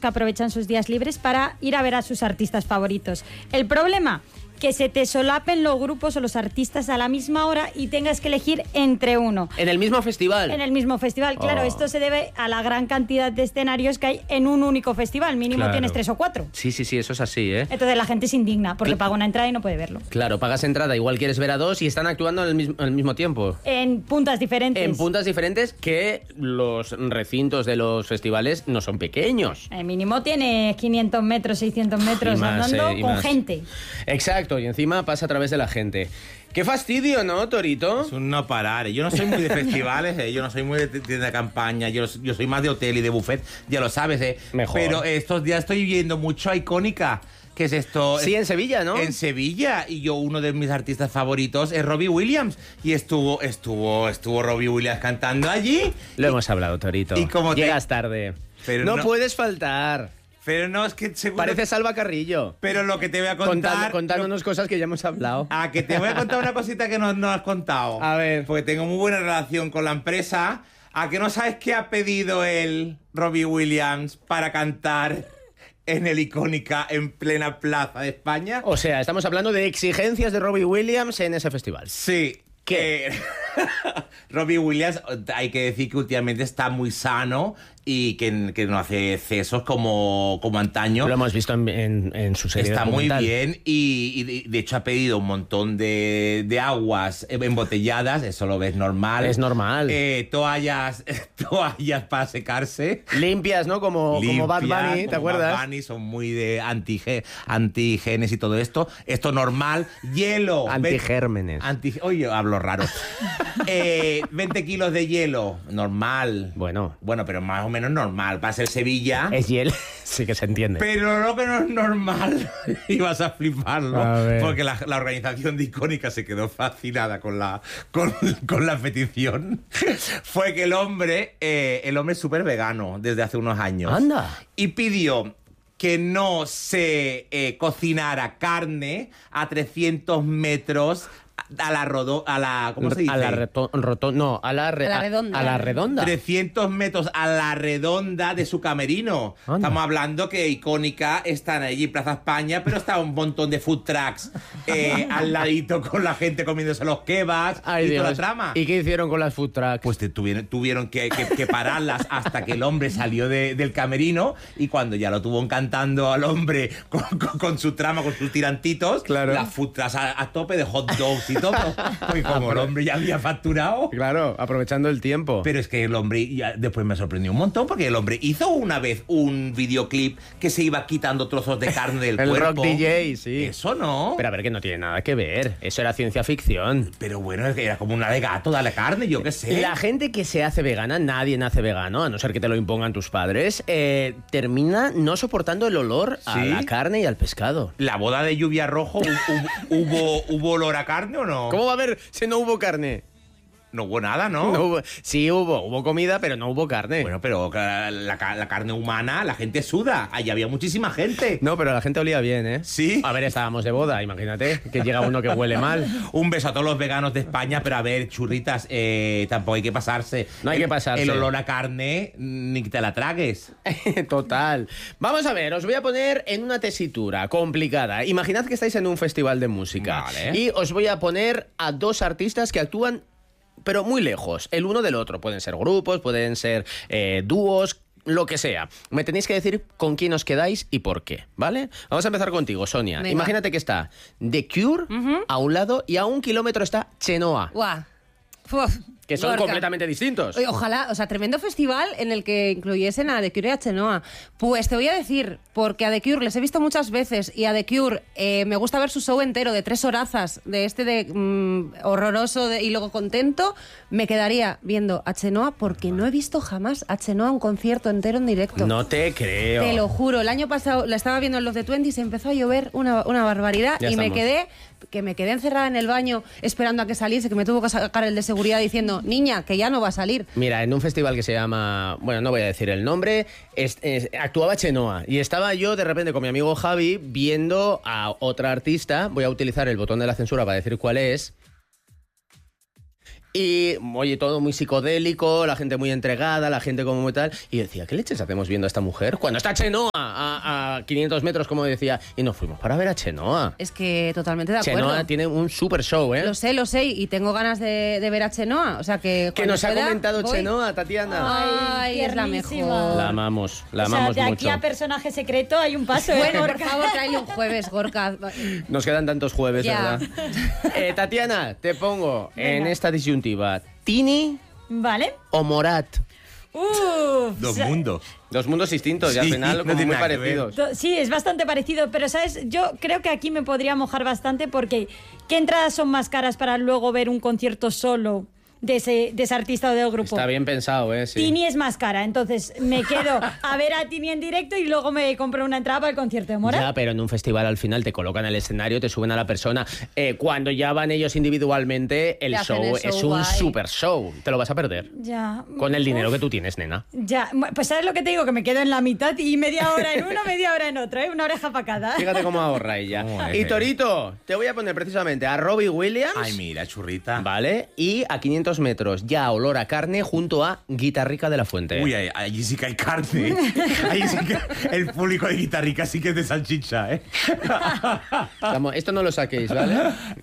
que aprovechan sus días libres para ir a ver a sus artistas favoritos. El problema, que se te solapen los grupos o los artistas a la misma hora y tengas que elegir entre uno. ¿En el mismo festival? En el mismo festival, claro. Esto se debe a la gran cantidad de escenarios que hay en un único festival. Mínimo tienes 3 o 4. Sí, eso es así, ¿eh? Entonces la gente se indigna porque paga una entrada y no puede verlo. Claro, pagas entrada, igual quieres ver a 2 y están actuando al mismo tiempo. En puntas diferentes. En puntas diferentes, que los recintos de los festivales no son pequeños. Mínimo tienes 500 metros, 600 metros andando con gente. Exacto. Y encima pasa a través de la gente. ¡Qué fastidio!, ¿no, Torito? Es un no parar. Yo no soy muy de festivales, yo no soy muy de tienda de campaña, yo soy más de hotel y de buffet, ya lo sabes, Mejor. Pero estos días estoy viendo mucho a Icónica. ¿Qué es esto? Sí, en Sevilla, ¿no? En Sevilla. Y uno de mis artistas favoritos es Robbie Williams. Y estuvo Robbie Williams cantando allí. Lo hemos hablado, Torito. Y como llegas tarde. Pero no puedes faltar. Pero no, es que seguro... Parece Salva Carrillo. Pero lo que te voy a contar... Contándonos cosas que ya hemos hablado. Que te voy a contar una cosita que no has contado. A ver. Porque tengo muy buena relación con la empresa. ¿A que no sabes qué ha pedido el Robbie Williams para cantar en el Icónica en plena plaza de España? O sea, estamos hablando de exigencias de Robbie Williams en ese festival. Sí. ¿Qué? Robbie Williams, hay que decir que últimamente está muy sano y que no hace excesos como antaño. Lo hemos visto en su serie. Está muy documental. bien y de hecho ha pedido un montón de aguas embotelladas, eso lo ves normal. Es normal. Toallas para secarse. Limpias, ¿no? Como Bad Bunny, ¿te acuerdas? Bad Bunny, son muy de antigenes y todo esto. Esto normal. Hielo. Antigérmenes. Oye, hablo raro. 20 kilos de hielo, normal. Bueno, pero más o menos normal. Para ser Sevilla. Es hielo, sí que se entiende. Pero lo que no es normal, y vas a fliparlo, porque la organización de Icónica se quedó fascinada con la petición, fue que el hombre es súper vegano desde hace unos años. ¡Anda! Y pidió que no se cocinara carne a 300 metros ¿cómo se dice? A la redonda. A la redonda. 300 metros a la redonda de su camerino. Anda. Estamos hablando que Icónica están allí en Plaza España, pero está un montón de food trucks al ladito con la gente comiéndose los kebabs y toda la trama. ¿Y qué hicieron con las food trucks? Pues tuvieron que pararlas hasta que el hombre salió del camerino, y cuando ya lo tuvo cantando al hombre con su trama, con sus tirantitos, claro, las food trucks a tope de hot dogs y todo. Pues como el hombre ya había facturado. Claro, aprovechando el tiempo. Pero es que el hombre después me sorprendió un montón, porque el hombre hizo una vez un videoclip que se iba quitando trozos de carne del cuerpo. El Rock DJ, sí. Eso no. Pero a ver, que no tiene nada que ver. Eso era ciencia ficción. Pero bueno, era como una de gato, dale carne, yo qué sé. La gente que se hace vegana, nadie nace vegano, a no ser que te lo impongan tus padres, termina no soportando el olor a la carne y al pescado. ¿La boda de Lluvia Rojo hubo olor a carne o no? ¿Cómo va a haber si no hubo carne? No hubo nada, ¿no? Sí hubo comida, pero no hubo carne. Bueno, pero la carne humana, la gente suda. Allí había muchísima gente. No, pero la gente olía bien, ¿eh? Sí. A ver, estábamos de boda, imagínate, que llega uno que huele mal. Un beso a todos los veganos de España, pero a ver, churritas, tampoco hay que pasarse. No hay que pasarse. El olor a carne, ni que te la tragues. Total. Vamos a ver, os voy a poner en una tesitura complicada. Imaginad que estáis en un festival de música. Vale. Y os voy a poner a dos artistas que actúan pero muy lejos, el uno del otro. Pueden ser grupos, pueden ser dúos, lo que sea. Me tenéis que decir con quién os quedáis y por qué, ¿vale? Vamos a empezar contigo, Sonia. Venga. Imagínate que está The Cure a un lado y a 1 kilómetro está Chenoa. ¡Guau! Uf, Que son Lorca. completamente distintos. Oye, ojalá, o sea, tremendo festival en el que incluyesen a The Cure y a Chenoa. Pues te voy a decir, porque a The Cure les he visto muchas veces y a The Cure me gusta ver su show entero de 3 horazas, de horroroso y luego contento, me quedaría viendo a Chenoa porque no he visto jamás a Chenoa un concierto entero en directo. No te creo. Te lo juro, el año pasado la estaba viendo en los de 20 y se empezó a llover una barbaridad Ya y estamos. me quedé encerrada en el baño esperando a que saliese, que me tuvo que sacar el de seguridad diciendo, niña, que ya no va a salir. Mira, en un festival que se llama... Bueno, no voy a decir el nombre. Actuaba Chenoa. Y estaba yo, de repente, con mi amigo Javi, viendo a otra artista. Voy a utilizar el botón de la censura para decir cuál es. Y, oye, todo muy psicodélico, la gente muy entregada, la gente como muy tal. Y decía, ¿qué leches hacemos viendo a esta mujer? Cuando está Chenoa a 500 metros, como decía. Y nos fuimos para ver a Chenoa. Es que totalmente de acuerdo. Chenoa tiene un super show, ¿eh? Lo sé, y tengo ganas de ver a Chenoa. O sea que nos ha comentado voy. Chenoa, Tatiana. Ay, es la tiernísima. mejor. La amamos O sea, de aquí mucho. a personaje secreto hay un paso. Bueno, por Gorka. favor, tráele un jueves, Gorka. Nos quedan tantos jueves, Ya. ¿verdad? Tatiana, te pongo en esta disyuntiva. ¿Tini Vale. o Morat? Dos mundos. Dos mundos distintos y al Sí, final no como tiene muy nada que ver. parecidos. Sí, es bastante parecido, pero ¿sabes? Yo creo que aquí me podría mojar bastante porque ¿qué entradas son más caras para luego ver un concierto solo de ese artista o del grupo? Está bien pensado, ¿eh? Sí. Tini es más cara, entonces me quedo a ver a Tini en directo y luego me compro una entrada para el concierto de Morat. Ya, pero en un festival al final te colocan el escenario, te suben a la persona. Cuando ya van ellos individualmente, el Te hacen show el show es un guay. super show. Te lo vas a perder. Ya. Con el dinero que tú tienes, nena. Ya, pues ¿sabes lo que te digo? Que me quedo en la mitad y media hora en uno, media hora en otro, ¿eh? Una oreja para cada. Fíjate cómo ahorra ella. Joder. Y Torito, te voy a poner precisamente a Robbie Williams. Ay, mira, churrita. ¿Vale? Y a 500 metros, ya olor a carne, junto a Guitarrica de la Fuente. Uy, allí sí que hay carne. Allí sí que el público de Guitarrica sí que es de salchicha, ¿eh? Vamos, esto no lo saquéis, ¿vale?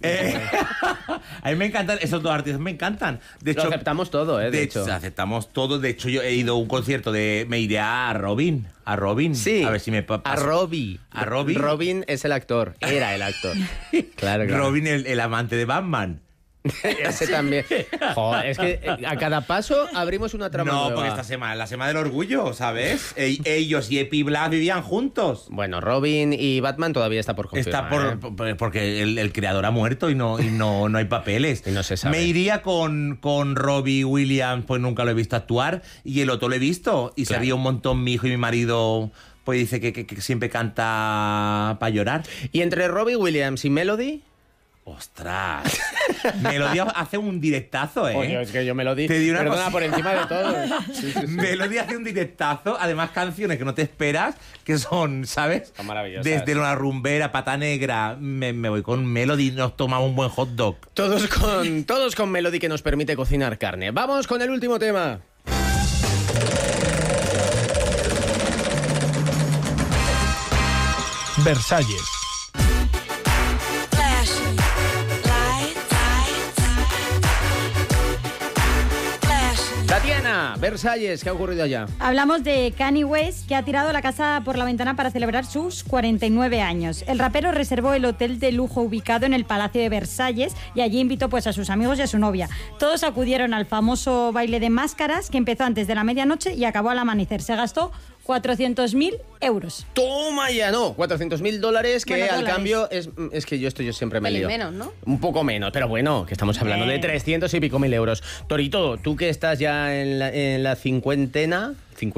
A mí me encantan, esos dos artistas me encantan. De Lo hecho, aceptamos todo, ¿eh? De hecho. aceptamos todo. De hecho, yo he ido a un concierto me iré a Robin. A Robin. Sí. A ver si me A pasa. Robbie. ¿A Robbie? Robin es el actor. Era el actor. Claro, claro. Robin, el amante de Batman. Ese también. Joder, es que a cada paso abrimos una trama No, nueva. porque esta semana, la semana del orgullo, ¿sabes? Ellos y Epi Black vivían juntos. Bueno, Robin y Batman todavía está por confirmar. Está porque el creador ha muerto y no hay papeles. Y no se sabe. Me iría con Robbie Williams, pues nunca lo he visto actuar, y el otro lo he visto, y se Claro. ríe un montón mi hijo y mi marido, pues dice que siempre canta para llorar. Y entre Robbie Williams y Melody. ¡Ostras! Melody hace un directazo, ¿eh? Oye, es que yo Melody. Te digo una Perdona, cosa. por encima de todo. Sí, sí, sí. Melody hace un directazo, además canciones que no te esperas, que son, ¿sabes? Son maravillosas. Desde La Rumbera, Pata Negra, me voy con Melody, nos tomamos un buen hot dog. Todos con Melody que nos permite cocinar carne. Vamos con el último tema. Versalles. Tatiana, Versalles, ¿qué ha ocurrido allá? Hablamos de Kanye West, que ha tirado la casa por la ventana para celebrar sus 49 años. El rapero reservó el hotel de lujo ubicado en el Palacio de Versalles y allí invitó pues a sus amigos y a su novia. Todos acudieron al famoso baile de máscaras que empezó antes de la medianoche y acabó al amanecer. Se gastó 400.000 euros. Toma ya, no, $400.000 que Bueno, al dólares. cambio es que yo siempre me Pelín lío. menos, ¿no? Un poco menos, pero bueno, que estamos hablando de 300 y pico mil euros. Torito, tú que estás ya en la cincuentena.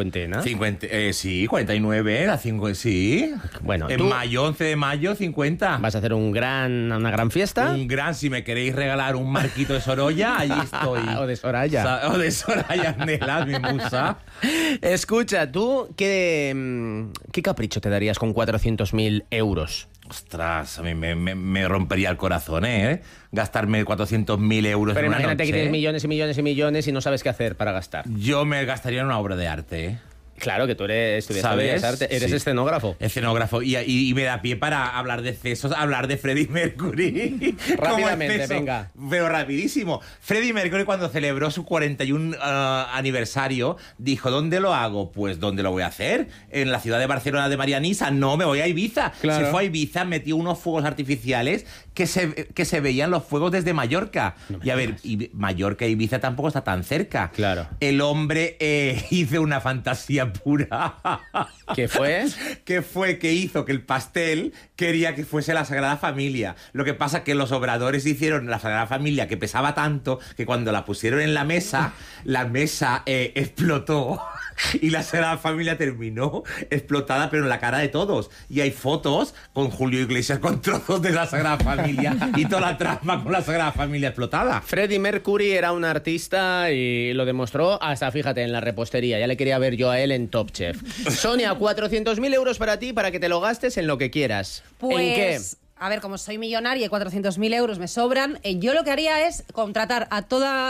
49, la 5, sí. Bueno, en tú- mayo, 11 de mayo, 50. Vas a hacer una gran fiesta. Un gran, si me queréis regalar un marquito de Sorolla, allí estoy. O de Soraya. O de Soraya Nelas, mi musa. Escucha, tú, ¿qué capricho te darías con 400.000 euros? Ostras, a mí me rompería el corazón, ¿eh? Gastarme 400.000 euros Pero en una imagínate que noche. tienes millones y millones y millones y no sabes qué hacer para gastar. Yo me gastaría en una obra de arte, ¿eh? Claro que tú estudiaste ¿Sabes? Bellas Artes, eres Sí. escenógrafo. Escenógrafo. Y me da pie para hablar de excesos, hablar de Freddie Mercury. Como Rápidamente, exceso, venga. Pero rapidísimo. Freddie Mercury, cuando celebró su 41 aniversario, dijo, ¿dónde lo hago? Pues, ¿dónde lo voy a hacer? En la ciudad de Barcelona de Marianisa. No, me voy a Ibiza. Claro. Se fue a Ibiza, metió unos fuegos artificiales que se veían los fuegos desde Mallorca. Y a ver, Mallorca e Ibiza tampoco está tan cerca. Claro. El hombre hizo una fantasía pura. ¿Qué fue? Que hizo que el pastel quería que fuese la Sagrada Familia. Lo que pasa es que los obradores hicieron la Sagrada Familia que pesaba tanto que cuando la pusieron en la mesa explotó y la Sagrada Familia terminó explotada, pero en la cara de todos. Y hay fotos con Julio Iglesias con trozos de la Sagrada Familia y toda la trama con la Sagrada Familia explotada. Freddie Mercury era un artista y lo demostró hasta, fíjate, en la repostería. Ya le quería ver yo a él en Top Chef. Sonia, 400.000 euros para ti para que te lo gastes en lo que quieras. ¿En qué? Pues A ver, como soy millonaria y 400.000 euros me sobran, yo lo que haría es contratar a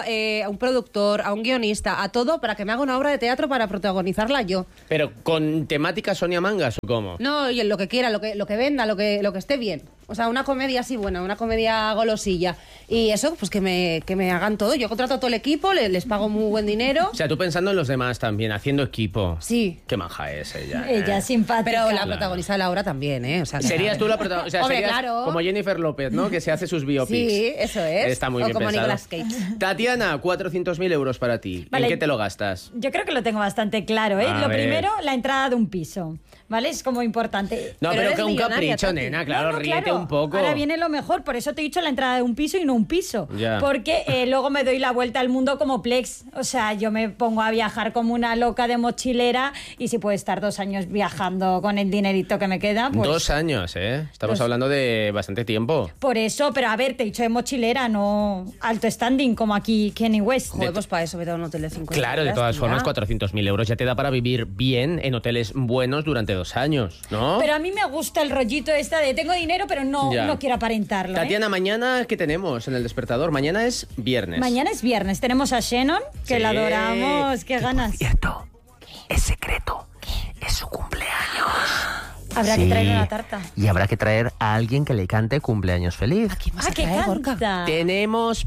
a un productor, a un guionista, a todo, para que me haga una obra de teatro para protagonizarla yo. ¿Pero con temática Sonia Mangas o cómo? No, y lo que quiera, lo que venda, lo que esté bien. O sea, una comedia así buena, una comedia golosilla. Y eso, pues que me hagan todo. Yo contrato a todo el equipo, les pago muy buen dinero. O sea, tú pensando en los demás también, haciendo equipo. Sí. Qué maja es ella. Ella es simpática. Pero la protagonista de la obra también, ¿eh? O sea, Serías tú la protagonista. O sea, Hombre, serías claro. como Jennifer López, ¿no? Que se hace sus biopics. Sí, eso es. Está muy o bien como pensado. Nicolas Cage. Tatiana, 400.000 euros para ti. Vale. ¿En qué te lo gastas? Yo creo que lo tengo bastante claro, ¿eh? A Lo ver. primero, la entrada de un piso, ¿vale? Es como importante. No, pero eres que un millonaria, capricho, Tati. nena, claro, No, ríete claro. un poco. Ahora viene lo mejor, por eso te he dicho la entrada de un piso y no un piso. Ya. Porque luego me doy la vuelta al mundo como Plex. O sea, yo me pongo a viajar como una loca de mochilera y si puedo estar 2 años viajando con el dinerito que me queda, pues... 2 años, ¿eh? Estamos Dos. hablando de bastante tiempo. Por eso, pero a ver, te he dicho de mochilera, no alto standing como aquí Kenny West. Joder, pues para eso vete a un hotel de 50 Claro, de todas formas, 400.000 euros ya te da para vivir bien en hoteles buenos durante 2 años, ¿no? Pero a mí me gusta el rollito esta de tengo dinero, pero no, Ya. no quiero aparentarlo. ¿eh? Tatiana, mañana, ¿qué tenemos en el despertador? Mañana es viernes. Mañana es viernes, tenemos a Shannon, que Sí. la adoramos, qué ganas. Cierto, es secreto. Es su cumpleaños. Habrá que traer una tarta. Y habrá que traer a alguien que le cante cumpleaños feliz. ¿Quién vas a Que traer, Gorka? canta. Tenemos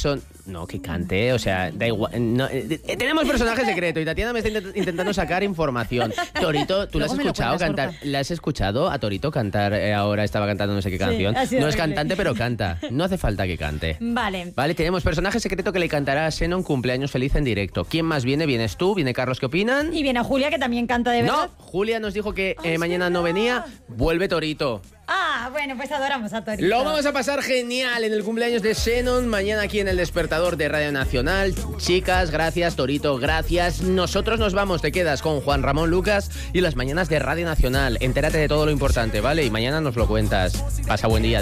No, que cante, o sea, da igual. No, tenemos personaje secreto y Tatiana me está intentando sacar información. Torito, ¿tú la has Luego me lo escuchado cuentas, cantar? Gorka. ¿La has escuchado a Torito cantar? Ahora estaba cantando no sé qué canción. ha sido No es horrible. cantante, pero canta. No hace falta que cante. Vale. Vale, tenemos personaje secreto que le cantará a Xenon cumpleaños feliz en directo. ¿Quién más viene? ¿Vienes tú? ¿Viene Carlos? ¿Qué opinan? Y viene Julia, que también canta de verdad. No, Julia nos dijo que es mañana no verdad. venía. Vuelve Torito. Ah, bueno, pues adoramos a Torito. Lo vamos a pasar genial en el cumpleaños de Xenon, mañana aquí en el Despertador de Radio Nacional. Chicas, gracias, Torito, gracias. Nosotros nos vamos, te quedas con Juan Ramón Lucas y las mañanas de Radio Nacional. Entérate de todo lo importante, ¿vale? Y mañana nos lo cuentas. Pasa buen día.